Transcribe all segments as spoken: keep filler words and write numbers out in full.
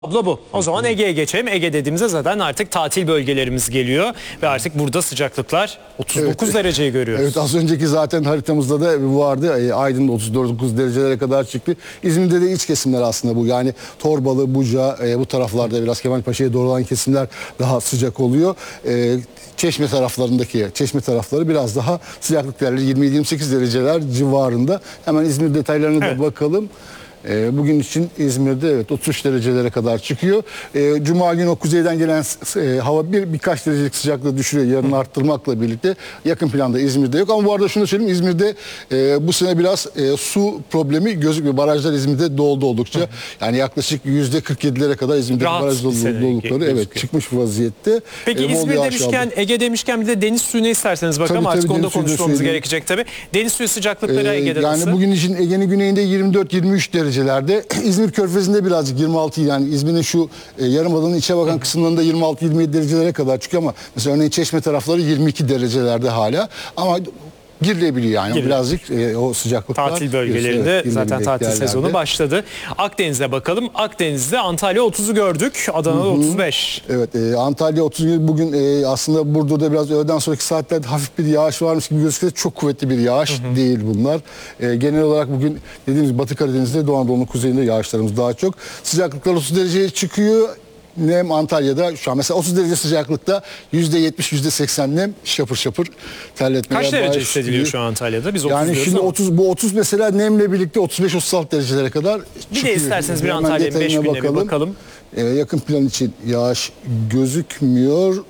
Tablo bu. O zaman Ege'ye geçelim. Ege dediğimizde zaten artık tatil bölgelerimiz geliyor ve artık burada sıcaklıklar otuz dokuz Evet. dereceyi görüyoruz. Evet, az önceki zaten haritamızda da vardı. E, Aydın'da otuz dokuz derecelere kadar çıktı. İzmir'de de iç kesimler aslında bu. Yani Torbalı, Buca, e, bu taraflarda biraz Kemalpaşa'ya doğru olan kesimler daha sıcak oluyor. E, Çeşme taraflarındaki, Çeşme tarafları biraz daha sıcaklık değerleri yirmi yedi yirmi sekiz dereceler civarında. Hemen İzmir detaylarına Evet. da bakalım. E, bugün için İzmir'de evet otuz üç derecelere kadar çıkıyor. E, Cuma günü o kuzeyden gelen e, hava bir birkaç derecelik sıcaklığı düşürüyor. Yarın arttırmakla birlikte yakın planda İzmir'de yok. Ama bu arada şunu söyleyeyim, İzmir'de e, bu sene biraz e, su problemi gözükmüyor. Barajlar İzmir'de doldu oldukça. Hı. Yani yaklaşık yüzde kırk yedilere kadar İzmir'de baraj dolulukları evet çıkmış vaziyette. Peki e, İzmir demişken, aldı. Ege demişken bir de deniz suyuna isterseniz bakalım. Tabii, artık tabii, onu da konuşmamız gerekecek tabii. Deniz suyu sıcaklıkları e, Ege'de yani nasıl? Yani bugün için Ege'nin güneyinde yirmi dört yirmi üç derece. İzmir Körfezi'nde birazcık yirmi altı, yani İzmir'in şu e, yarımadanın içe bakan kısımlarında yirmi altı yirmi yedi derecelere kadar çıkıyor ama mesela örneğin Çeşme tarafları yirmi iki derecelerde hala ama girilebiliyor yani Girilir. birazcık e, o sıcaklıklar. Tatil bölgelerinde evet, zaten tatil yerlerde. sezonu başladı. Akdeniz'e bakalım. Akdeniz'de Antalya otuzu gördük. Adana'da Hı -hı. otuz beş. Evet, e, Antalya otuz bir. Bugün e, aslında Burdur'da biraz öğleden sonraki saatlerde hafif bir yağış varmış gibi gözüküyor. Çok kuvvetli bir yağış Hı -hı. değil bunlar. E, genel olarak bugün dediğimiz gibi Batı Karadeniz'de, Doğu Anadolu'nun kuzeyinde yağışlarımız daha çok. Sıcaklıklar otuz dereceye çıkıyor. Nem Antalya'da şu an mesela otuz derece sıcaklıkta yüzde yetmiş yüzde seksen nem, şapır şapır terletmeye Kaç derece hissediliyor şu an Antalya'da? Biz yani şimdi ama. otuz, bu otuz mesela nemle birlikte otuz beş otuz altı derecelere kadar bir çıkıyor. Bir de isterseniz bir Antalya'nın beş gününe bakalım. bir bakalım. Ee, yakın plan için yağış gözükmüyor.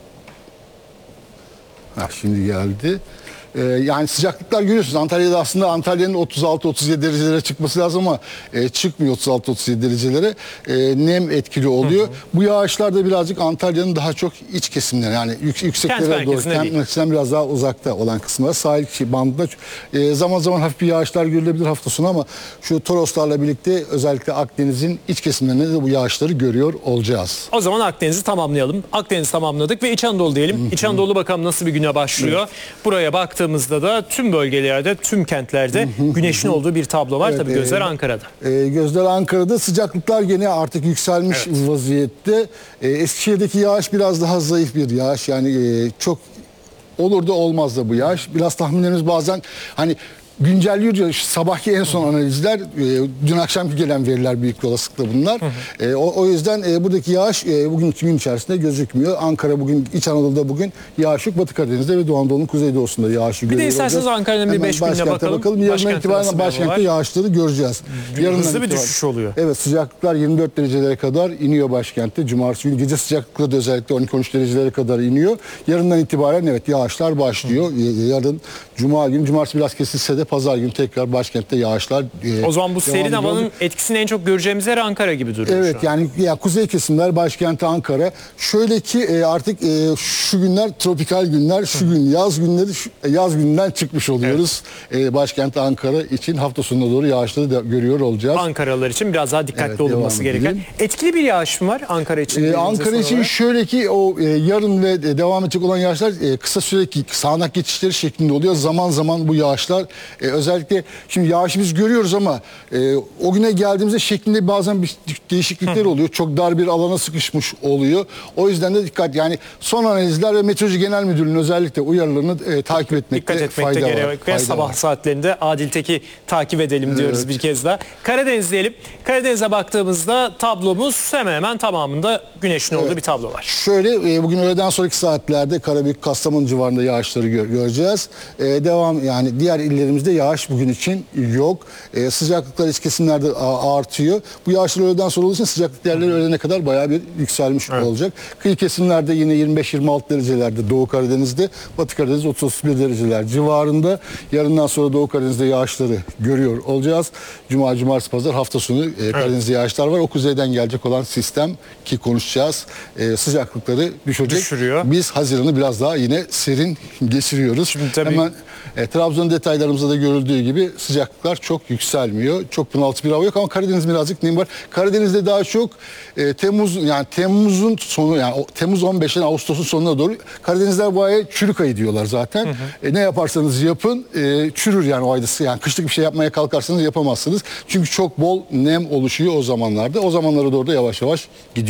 Ha, şimdi geldi. Ee, yani sıcaklıklar görüyorsunuz. Antalya'da aslında Antalya'nın otuz altı otuz yedi derecelere çıkması lazım ama e, çıkmıyor otuz altı otuz yedi derecelere. E, nem etkili oluyor. Hı hı. Bu yağışlar da birazcık Antalya'nın daha çok iç kesimleri, yani yük, yükseklere doğru, kent merkezinden biraz daha uzakta olan kısımlar, sahil bandında e, zaman zaman hafif bir yağışlar görülebilir hafta sonu ama şu Toroslarla birlikte özellikle Akdeniz'in iç kesimlerinde de bu yağışları görüyor olacağız. O zaman Akdeniz'i tamamlayalım. Akdeniz tamamladık ve İç Anadolu diyelim. Hı hı. İç Anadolu bakalım nasıl bir güne başlıyor. Evet. Buraya baktığımızda da tüm bölgelerde, tüm kentlerde güneşin olduğu bir tablo var. Evet, tabii gözler e, Ankara'da. E, gözler Ankara'da. Sıcaklıklar gene artık yükselmiş evet. vaziyette. E, Eskişehir'deki yağış biraz daha zayıf bir yağış. Yani e, çok olur da olmaz da bu yağış. Biraz tahminlerimiz bazen hani güncelliyor ya, sabahki en son analizler, e, dün akşamki gelen veriler büyük bir olasılıkla bunlar. Hı hı. E, o, o yüzden e, buradaki yağış e, bugün gün içerisinde gözükmüyor. Ankara bugün, İç Anadolu'da bugün yağış yok. Batı Karadeniz'de ve Doğu Anadolu'nun kuzeydoğusunda yağışı görüyoruz. Bir de isterseniz Ankara'nın bir beş gününe bakalım. bakalım. Yarından itibaren başkentte yağışları göreceğiz. Yarından Hızlı bir itibaren, düşüş oluyor. Evet, sıcaklıklar yirmi dört derecelere kadar iniyor başkentte. Cumartesi günü gece sıcaklıkları da özellikle on iki on üç derecelere kadar iniyor. Yarından itibaren evet yağışlar başlıyor. Hı. Yarın Cuma günü, cumartesi biraz kesilse de pazar günü tekrar başkentte yağışlar. E, o zaman bu serin havanın etkisini en çok göreceğimiz yer Ankara gibi duruyor. Evet, yani ya kuzey kesimler, başkenti Ankara. Şöyle ki e, artık e, şu günler tropikal günler, şu gün yaz günleri, şu, yaz gününden çıkmış oluyoruz. Evet. E, başkenti Ankara için hafta sonuna doğru yağışları da görüyor olacağız. Ankaralılar için biraz daha dikkatli evet, olunması gereken. Etkili bir yağış mı var Ankara için? E, Ankara için olarak? Şöyle ki o e, yarın ve e, devam edecek olan yağışlar e, kısa süreli sağanak geçişleri şeklinde oluyor. Zaman zaman bu yağışlar e, özellikle şimdi yağışı biz görüyoruz ama e, o güne geldiğimizde şeklinde bazen bir değişiklikler oluyor. Çok dar bir alana sıkışmış oluyor. O yüzden de dikkat, yani son analizler ve Meteoroloji Genel Müdürlüğü'nün özellikle uyarılarını e, takip etmekte dikkat etmekte fayda gerek var. Ve sabah var. saatlerinde Adil Tek'i takip edelim diyoruz evet. bir kez daha. Karadeniz diyelim. Karadeniz'e baktığımızda tablomuz hemen hemen tamamında güneşin evet. olduğu bir tablo var. Şöyle e, bugün öğleden sonraki saatlerde Karabük, Kastamonu civarında yağışları gö göreceğiz. E, devam yani diğer illerimizde yağış bugün için yok. E, sıcaklıklar iç kesimlerde artıyor. Bu yağışlar öğleden sonra olduğu için sıcaklık değerleri öğlene kadar bayağı bir yükselmiş evet. olacak. Kıyı kesimlerde yine yirmi beş yirmi altı derecelerde, Doğu Karadeniz'de, Batı Karadeniz otuz otuz bir dereceler civarında. Yarından sonra Doğu Karadeniz'de yağışları görüyor olacağız. Cuma, cumartesi, pazar hafta sonu e, Karadeniz'de evet. yağışlar var. O kuzeyden gelecek olan sistem ki konuşacağız. E, sıcaklıkları düşürecek. Düşürüyor. Biz Haziran'ı biraz daha yine serin geçiriyoruz. Hemen e, Trabzon detaylarımıza da görüldüğü gibi sıcaklıklar çok yükselmiyor. Çok bunaltı bir hava yok ama Karadeniz birazcık nem var. Karadeniz'de daha çok e, Temmuz yani Temmuz'un sonu yani o, Temmuz on beşten Ağustos'un sonuna doğru Karadenizler bu aya çürük ayı diyorlar zaten. Hı hı. E, ne yaparsanız yapın e, çürür yani o ayda. Yani kışlık bir şey yapmaya kalkarsanız yapamazsınız. Çünkü çok bol nem oluşuyor o zamanlarda. O zamanlara doğru da yavaş yavaş gidiyor.